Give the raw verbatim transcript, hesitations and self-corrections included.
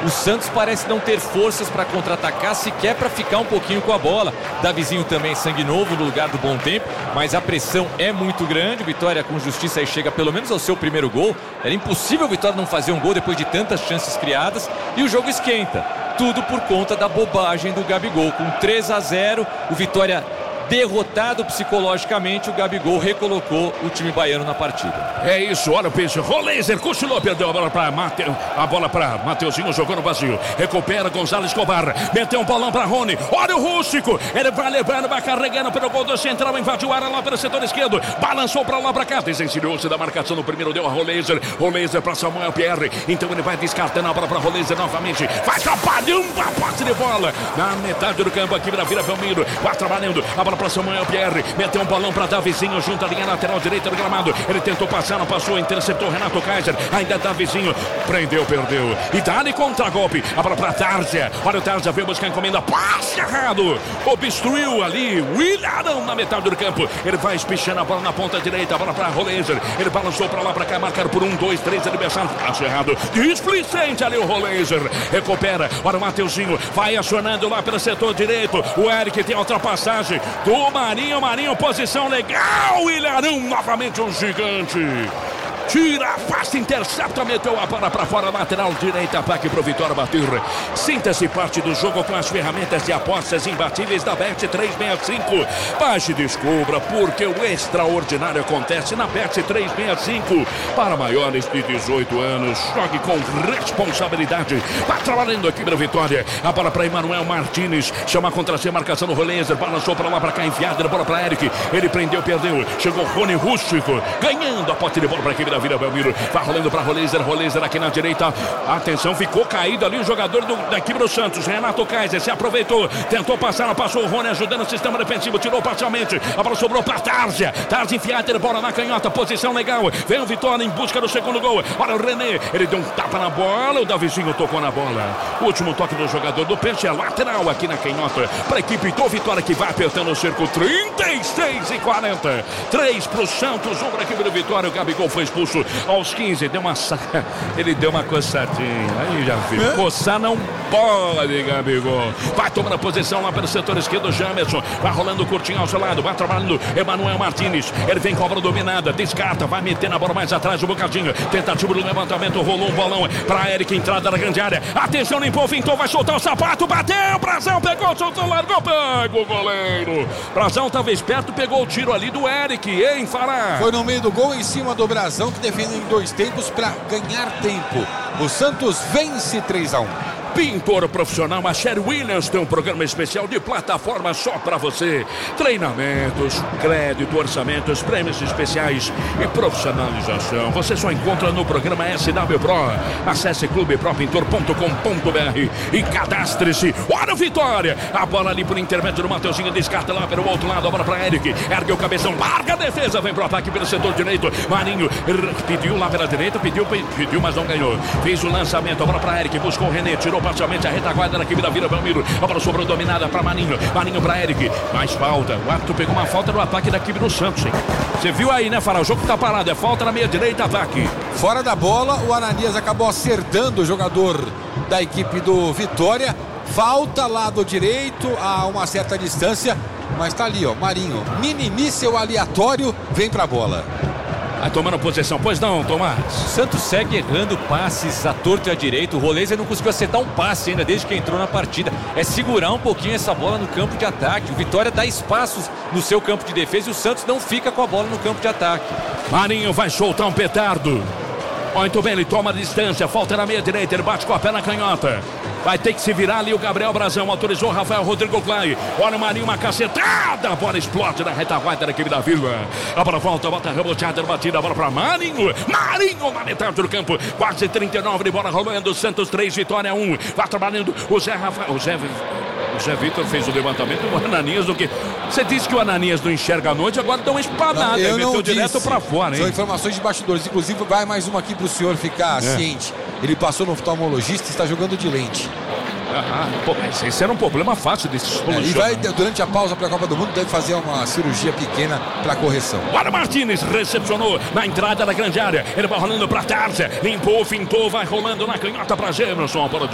O Santos parece não ter forças para contra-atacar, sequer para ficar um pouquinho com a bola. Davizinho também sangue novo no lugar do Bom Tempo, mas a pressão é muito grande. Vitória com justiça aí chega pelo menos ao seu primeiro gol. Era impossível o Vitória não fazer um gol depois de tantas chances criadas e o jogo esquenta. Tudo por conta da bobagem do Gabigol. Com três a zero, o Vitória derrotado psicologicamente, o Gabigol recolocou o time baiano na partida. É isso, olha o peixe, Roleiser, cochilou, perdeu a bola para Mate... a bola para Mateuzinho, jogou no vazio, recupera Gonzalo Escobar, meteu um bolão para Rony, olha o Rústico, ele vai levando, vai carregando pelo gol do central, invadiu a área lá pelo setor esquerdo, balançou para lá para cá, desencilhou-se da marcação no primeiro, deu a Roleiser, Roleiser para Samuel Pierre, então ele vai descartando a bola para Roleiser novamente, vai trabalhando a posse de bola, na metade do campo aqui, vira, vira Belmiro, vai trabalhando, a bola para Samuel Pierre, meteu um balão para Davizinho junto à linha lateral direita do gramado, ele tentou passar, não passou, interceptou Renato Kaiser, ainda Davizinho, prendeu, perdeu, e dá-lhe contra-golpe, a bola para Tárzia, olha o Tárzia, veio buscar a encomenda, passe errado, obstruiu ali, Willarão na metade do campo, ele vai espichando a bola na ponta direita, a bola para Roleiser, ele balançou para lá, para cá, marcar por um, dois, três adversários, passe errado, displicente ali o Roleiser, recupera, olha o Mateuzinho, vai acionando lá pelo setor direito, o Eric tem a ultrapassagem do Marinho, Marinho, posição legal, Ilharão, novamente um gigante. Tira, afasta, intercepta, meteu a bola para fora, lateral direita, ataque pro Vitória bater. Sinta-se parte do jogo com as ferramentas de apostas imbatíveis da Bet trezentos e sessenta e cinco. Baixe e descubra porque o extraordinário acontece na Bet trezentos e sessenta e cinco. Para maiores de dezoito anos, jogue com responsabilidade. Vai trabalhando aqui para Vitória. A bola para Emanuel Martins, chama contra si, marcação no Roleiser, balançou para lá, para cá, enfiada, bola para Eric. Ele prendeu, perdeu. Chegou Rony Rústico, ganhando a posse de bola para aqui da Vila Belmiro, vai rolando para Roleiser, Roleiser aqui na direita, atenção, ficou caído ali o jogador do, da equipe do Santos, Renato Kaiser, se aproveitou, tentou passar, passou o Rony ajudando o sistema defensivo, tirou parcialmente, a bola sobrou para Tárzia, Tárzia enfiada, bola na canhota, posição legal, vem o Vitória em busca do segundo gol, olha o René, ele deu um tapa na bola, o Davizinho tocou na bola, o último toque do jogador do Peixe é lateral aqui na canhota, para a equipe do Vitória que vai apertando o cerco, trinta e seis e quarenta, três para o Santos, um para a equipe do Vitória, o Gabigol foi expulso aos quinze, deu uma saca, ele deu uma coçadinha, aí já viu, é? Coçar não pode, Gabigol, vai tomando a posição lá pelo setor esquerdo, Jamerson, vai rolando curtinho ao seu lado, vai trabalhando Emanuel Martins, ele vem com a bola dominada, descarta, vai metendo a bola mais atrás, o Bocadinho, tentativa do levantamento, rolou um bolão para Eric, entrada na grande área, atenção, limpou, fintou, vai soltar o sapato, bateu, Brazão, pegou, soltou, largou, pega o goleiro, Brazão estava esperto, pegou o tiro ali do Eric, hein, Fará? Foi no meio do gol, em cima do Brazão, que defende em dois tempos para ganhar tempo. O Santos vence três a um. Pintor profissional, a Sherry Williams tem um programa especial de plataforma só para você. Treinamentos, crédito, orçamentos, prêmios especiais e profissionalização. Você só encontra no programa S W Pro. Acesse clube pro pintor ponto com ponto b r e cadastre-se. Olha o Vitória! A bola ali por intermédio do Mateuzinho, descarta lá pelo outro lado, a bola para Eric. Ergue o cabeção, larga a defesa, vem pro ataque pelo setor direito. Marinho pediu lá pela direita, pediu, pediu, mas não ganhou. Fez o lançamento, a bola para Eric, buscou o René, tirou parcialmente a retaguarda da equipe da Vila Belmiro, a bola sobrou dominada para Marinho, Marinho para Eric, mais falta, o árbitro pegou uma falta no ataque da equipe do Santos, hein? Você viu aí, né, Fará? O jogo tá parado, é falta na meia direita, ataque. Fora da bola, o Ananias acabou acertando o jogador da equipe do Vitória, falta lado direito a uma certa distância, mas tá ali, ó, Marinho, mini míssel aleatório, vem pra bola. Vai tomando posição, pois não, Tomás? O Santos segue errando passes à torto e à direita. O Roleiser não conseguiu acertar um passe ainda desde que entrou na partida. É segurar um pouquinho essa bola no campo de ataque. O Vitória dá espaços no seu campo de defesa e o Santos não fica com a bola no campo de ataque. Marinho vai soltar um petardo. Muito bem, ele toma a distância, falta na meia direita, ele bate com a pé na canhota. Vai ter que se virar ali o Gabriel Brazão, autorizou o Rafael Rodrigo Clay. Olha o Marinho, uma cacetada, a bola explode na retaguarda da equipe da Vila. A bola volta, volta reboteada, batida, a bola para Marinho. Marinho na metade do campo, quase trinta e nove de bola rolando, Santos três, Vitória um. Vai trabalhando o Zé Rafael, o Zé... O Zé Vitor fez o levantamento, o Ananias do que... Você disse que o Ananias não enxerga a noite, agora dá uma espanada, eu meteu não direto pra fora, hein? São informações de bastidores, inclusive vai mais uma aqui pro senhor ficar é. ciente. Ele passou no oftalmologista e está jogando de lente. Ah, pô, mas esse era um problema fácil de se é, E vai, durante a pausa para a Copa do Mundo, deve fazer uma cirurgia pequena para correção. Olha, Martins recepcionou na entrada da grande área. Ele vai rolando para Tárzia, limpou, fintou, vai rolando na canhota para Gemerson.